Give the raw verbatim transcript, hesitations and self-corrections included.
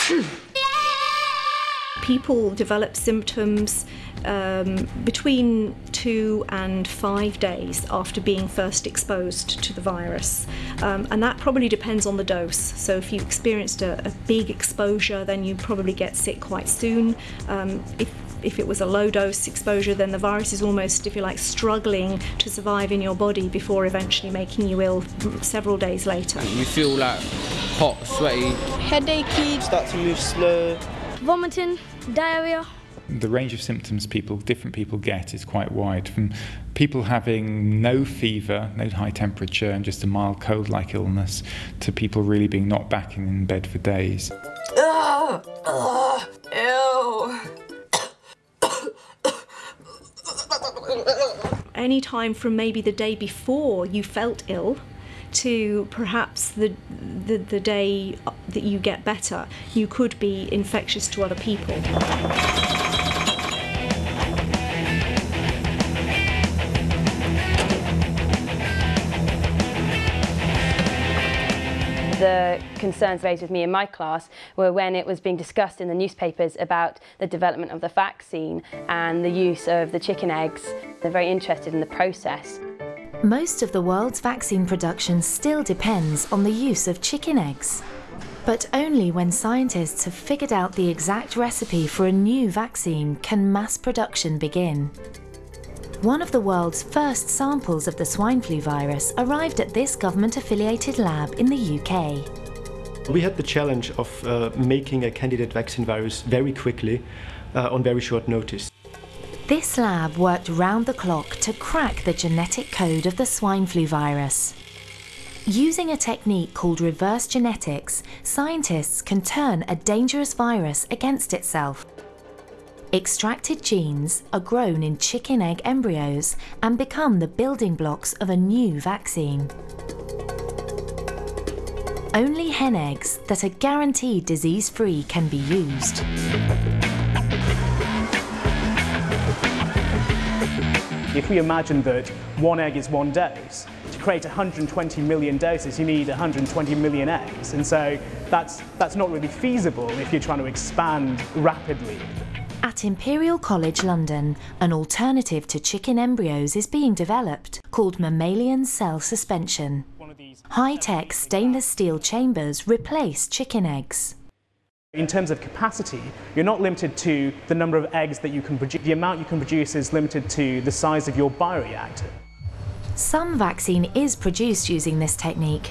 People develop symptoms um, between two and five days after being first exposed to the virus, um, and that probably depends on the dose. So if you experienced a, a big exposure, then you probably get sick quite soon. Um, if If it was a low dose exposure, then the virus is almost, if you like, struggling to survive in your body before eventually making you ill several days later. You feel like hot, sweaty, headachy, start to move slow, vomiting, diarrhea. The range of symptoms people, different people get is quite wide, from people having no fever, no high temperature and just a mild cold-like illness, to people really being knocked back and in bed for days. Ugh, ugh, ew. Any time from maybe the day before you felt ill to perhaps the, the, the day that you get better, you could be infectious to other people. The concerns raised with me in my class were when it was being discussed in the newspapers about the development of the vaccine and the use of the chicken eggs. They're very interested in the process. Most of the world's vaccine production still depends on the use of chicken eggs. But only when scientists have figured out the exact recipe for a new vaccine can mass production begin. One of the world's first samples of the swine flu virus arrived at this government-affiliated lab in the U K. We had the challenge of uh, making a candidate vaccine virus very quickly, uh, on very short notice. This lab worked round the clock to crack the genetic code of the swine flu virus. Using a technique called reverse genetics, scientists can turn a dangerous virus against itself. Extracted genes are grown in chicken egg embryos and become the building blocks of a new vaccine. Only hen eggs that are guaranteed disease-free can be used. If we imagine that one egg is one dose, to create one hundred twenty million doses, you need one hundred twenty million eggs. And so that's, that's not really feasible if you're trying to expand rapidly. At Imperial College London, an alternative to chicken embryos is being developed, called mammalian cell suspension. High-tech stainless steel chambers replace chicken eggs. In terms of capacity, you're not limited to the number of eggs that you can produce. The amount you can produce is limited to the size of your bioreactor. Some vaccine is produced using this technique,